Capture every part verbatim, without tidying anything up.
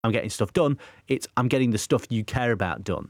I'm getting stuff done. It's I'm getting the stuff you care about done.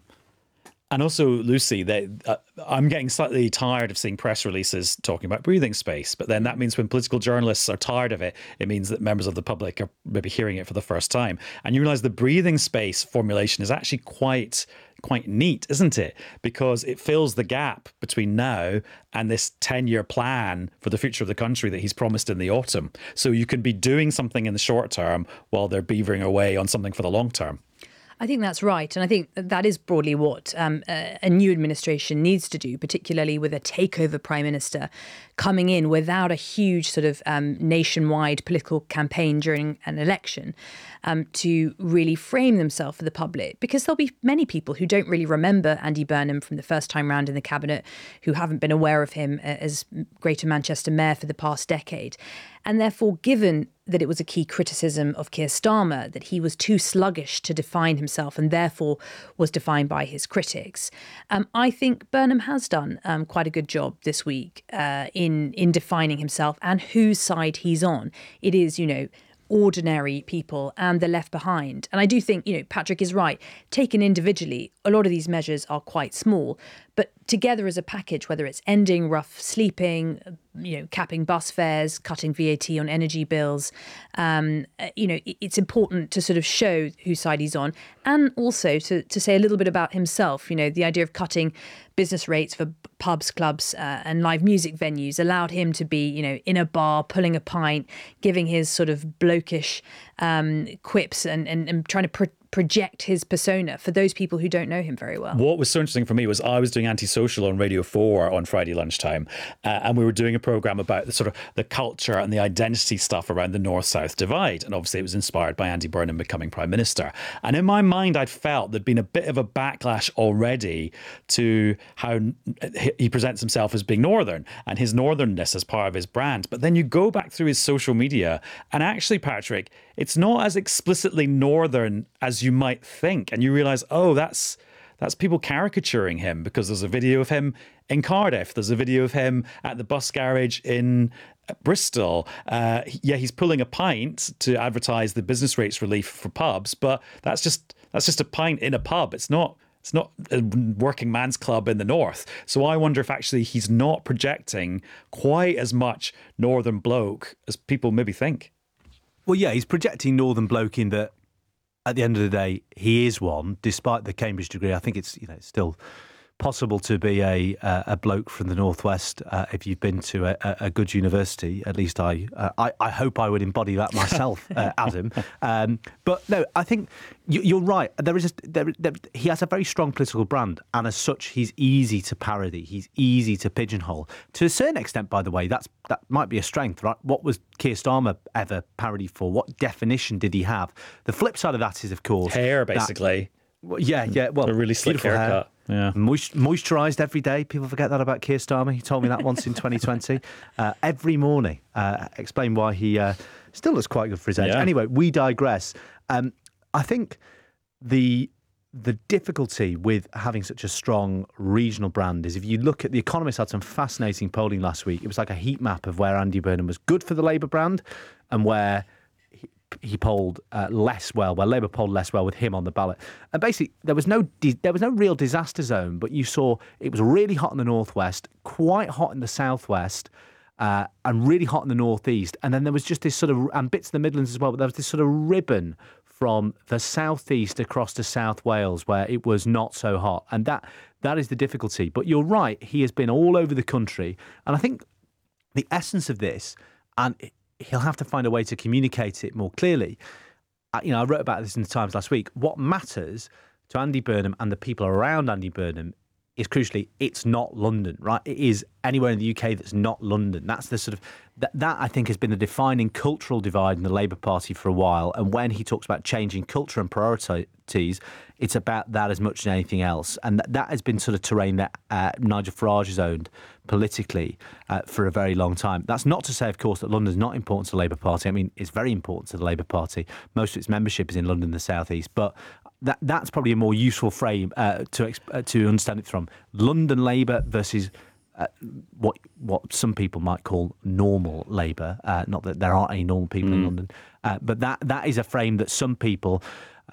And also, Lucy, they, uh, I'm getting slightly tired of seeing press releases talking about breathing space. But then that means when political journalists are tired of it, it means that members of the public are maybe hearing it for the first time. And you realize the breathing space formulation is actually quite quite neat, isn't it? Because it fills the gap between now and this ten-year plan for the future of the country that he's promised in the autumn. So you can be doing something in the short term while they're beavering away on something for the long term. I think that's right. And I think that is broadly what um, a, a new administration needs to do, particularly with a takeover prime minister coming in without a huge sort of um, nationwide political campaign during an election, um, to really frame themselves for the public. Because there'll be many people who don't really remember Andy Burnham from the first time round in the cabinet, who haven't been aware of him as Greater Manchester Mayor for the past decade. And therefore, given that it was a key criticism of Keir Starmer that he was too sluggish to define himself and therefore was defined by his critics, um, I think Burnham has done um, quite a good job this week uh, in in defining himself and whose side he's on. It is, you know, ordinary people and the left behind. And I do think, you know, Patrick is right. Taken individually, a lot of these measures are quite small, but together as a package, whether it's ending rough sleeping, you know, capping bus fares, cutting V A T on energy bills, um, you know, it's important to sort of show whose side he's on, and also to, to say a little bit about himself. You know, the idea of cutting business rates for pubs, clubs uh, and live music venues allowed him to be, you know, in a bar, pulling a pint, giving his sort of blokish um, quips and, and, and trying to pro- project his persona for those people who don't know him very well. What was so interesting for me was I was doing Antisocial on Radio four on Friday lunchtime, uh, and we were doing a programme about the sort of the culture and the identity stuff around the North-South divide. And obviously it was inspired by Andy Burnham becoming Prime Minister. And in my mind, I'd felt there'd been a bit of a backlash already to how he presents himself as being Northern and his Northernness as part of his brand. But then you go back through his social media and actually, Patrick, it's not as explicitly Northern as you might think. And you realise, oh, that's that's people caricaturing him, because there's a video of him in Cardiff. There's a video of him at the bus garage in Bristol. Uh, yeah, he's pulling a pint to advertise the business rates relief for pubs, but that's just that's just a pint in a pub. It's not It's not a working man's club in the north. So I wonder if actually he's not projecting quite as much Northern bloke as people maybe think. Well, yeah, he's projecting Northern bloke in that at the end of the day, he is one, despite the Cambridge degree. I think it's, you know, it's still possible to be a a bloke from the northwest uh, if you've been to a, a good university. At least I uh, I, I hope I would embody that myself, uh, Adam. Um, but no, I think you, you're right. There is a, there, there, he has a very strong political brand, and as such, he's easy to parody. He's easy to pigeonhole. To a certain extent, by the way, that's that might be a strength, right? What was Keir Starmer ever parodied for? What definition did he have? The flip side of that is, of course, hair, basically. That, well, yeah, yeah. Well, a really slick haircut. Hair. Yeah. Moist, moisturised every day. People forget that about Keir Starmer. He told me that once in twenty twenty. Uh, every morning. Uh, explain why he uh, still looks quite good for his age. Yeah. Anyway, we digress. Um, I think the the difficulty with having such a strong regional brand is, if you look at The Economist had some fascinating polling last week. It was like a heat map of where Andy Burnham was good for the Labour brand and where he polled uh, less well, where Labour polled less well with him on the ballot. And basically, there was no di- there was no real disaster zone, but you saw it was really hot in the northwest, quite hot in the southwest, uh, and really hot in the northeast. And then there was just this sort of, and bits of the Midlands as well, but there was this sort of ribbon from the southeast across to South Wales where it was not so hot. And that that is the difficulty. But you're right, he has been all over the country. And I think the essence of this, and it, he'll have to find a way to communicate it more clearly. Uh, you know, I wrote about this in the Times last week. What matters to Andy Burnham and the people around Andy Burnham is, crucially, it's not London, right? It is anywhere in the U K that's not London. That's the sort of, that, that I think has been the defining cultural divide in the Labour Party for a while. And when he talks about changing culture and priorities, it's about that as much as anything else. And that, that has been sort of terrain that uh, Nigel Farage has owned politically uh, for a very long time. That's not to say, of course, that London's not important to the Labour Party. I mean, it's very important to the Labour Party. Most of its membership is in London, the South East. But that that's probably a more useful frame uh, to uh, to understand it from. London Labour versus uh, what what some people might call normal Labour. Uh, not that there aren't any normal people mm. in London, uh, but that that is a frame that some people